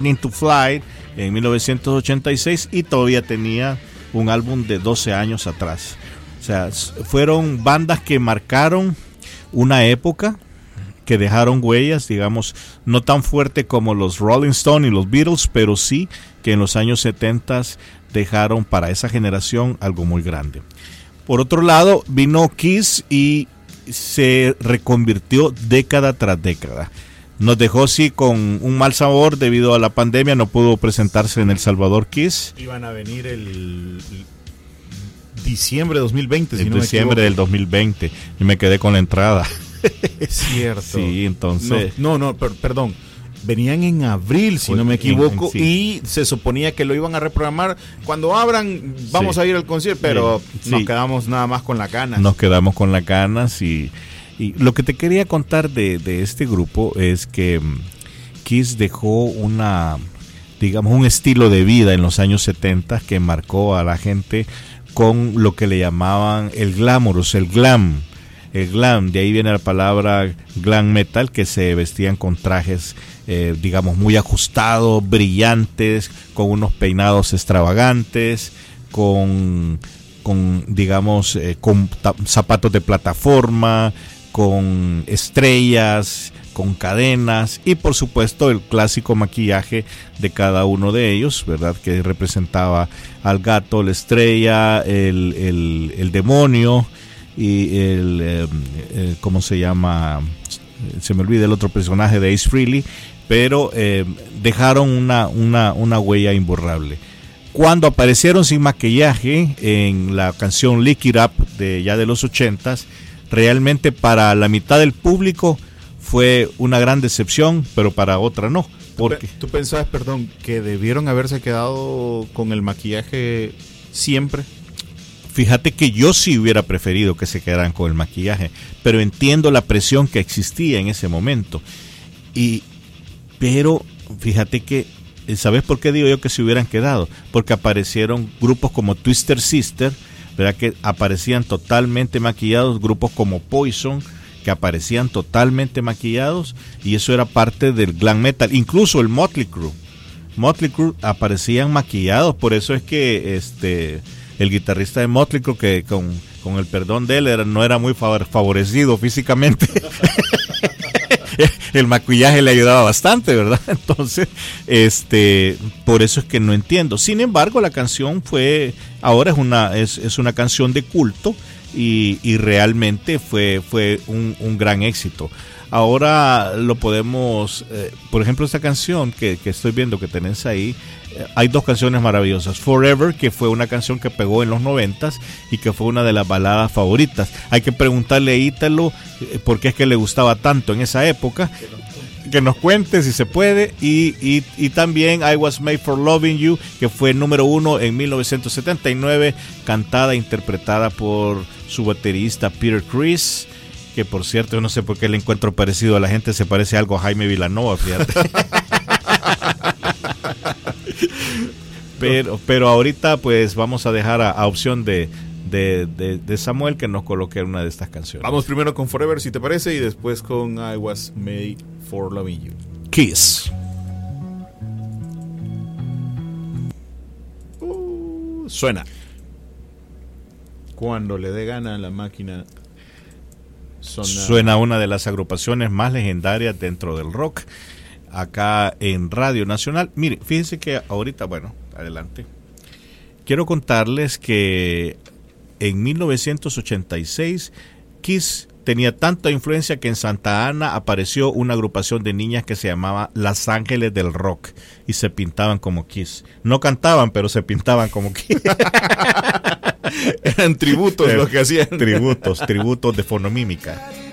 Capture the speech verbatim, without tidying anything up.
Learning to Fly en mil novecientos ochenta y seis y todavía tenía un álbum de doce años atrás. O sea, fueron bandas que marcaron una época, que dejaron huellas, digamos, no tan fuerte como los Rolling Stones y los Beatles, pero sí que en los años setenta dejaron para esa generación algo muy grande. Por otro lado, vino Kiss y se reconvirtió década tras década. Nos dejó sí con un mal sabor debido a la pandemia, no pudo presentarse en El Salvador Kiss. Iban a venir el diciembre de dos mil veinte, si en no me diciembre del dos mil veinte, y me quedé con la entrada. Es cierto. Sí, entonces. No, no, no per, perdón. Venían en abril, si no me equivoco, en, en, sí. Y se suponía que lo iban a reprogramar. Cuando abran, vamos sí. a ir al concierto, pero sí. nos quedamos nada más con la canas. Nos quedamos con la canas y, y lo que te quería contar de, de este grupo es que Kiss dejó una, digamos, un estilo de vida en los años setenta que marcó a la gente con lo que le llamaban el glamorous, el glam. El glam, de ahí viene la palabra glam metal, que se vestían con trajes, eh, digamos, muy ajustados, brillantes, con unos peinados extravagantes, con, con digamos, eh, con ta- zapatos de plataforma, con estrellas, con cadenas y por supuesto el clásico maquillaje de cada uno de ellos, ¿verdad? Que representaba al gato, la estrella, el, el, el demonio y el, eh, eh, ¿cómo se llama? Se me olvida el otro personaje de Ace Frehley, pero eh, dejaron una, una, una huella imborrable. Cuando aparecieron sin maquillaje en la canción Lick It Up de ya de los ochentas, realmente para la mitad del público fue una gran decepción, pero para otra no. Porque ¿Tú pensabas, perdón, que debieron haberse quedado con el maquillaje siempre? Fíjate que yo sí hubiera preferido que se quedaran con el maquillaje, pero entiendo la presión que existía en ese momento. Y, pero fíjate que, ¿sabes por qué digo yo que se hubieran quedado? Porque aparecieron grupos como Twisted Sister, ¿verdad? Que aparecían totalmente maquillados, grupos como Poison, que aparecían totalmente maquillados, y eso era parte del glam metal, incluso el Motley Crue. Motley Crue aparecían maquillados, por eso es que este el guitarrista de Motley Crue, que con, con el perdón de él era, no era muy favorecido físicamente, el maquillaje le ayudaba bastante, ¿verdad? Entonces, este, por eso es que no entiendo. Sin embargo, la canción fue, ahora es una, es, es una canción de culto y, y realmente fue, fue un, un gran éxito. Ahora lo podemos, eh, por ejemplo, esta canción que, que estoy viendo que tenés ahí, eh, hay dos canciones maravillosas. Forever, que fue una canción que pegó en los noventas y que fue una de las baladas favoritas. Hay que preguntarle a Ítalo eh, por qué es que le gustaba tanto en esa época. Que nos cuente si se puede. Y, y, y también I Was Made for Loving You, que fue número uno en mil novecientos setenta y nueve, cantada e interpretada por su baterista Peter Criss, que por cierto yo no sé por qué le encuentro parecido a la gente, se parece algo a Jaime Vilanova, fíjate. pero, pero ahorita pues vamos a dejar a, a opción de, de, de, de Samuel que nos coloque una de estas canciones. Vamos primero con Forever, si te parece, y después con I Was Made for Loving You. Kiss. Uh, suena. Cuando le dé gana a la máquina. Suena. Suena una de las agrupaciones más legendarias dentro del rock acá en Radio Nacional. Mire, fíjense que ahorita, bueno, adelante. Quiero contarles que en mil novecientos ochenta y seis Kiss tenía tanta influencia que en Santa Ana apareció una agrupación de niñas que se llamaba Las Ángeles del Rock y se pintaban como Kiss. No cantaban, pero se pintaban como Kiss. Eran tributos los que hacían. Tributos, tributos de fonomímica.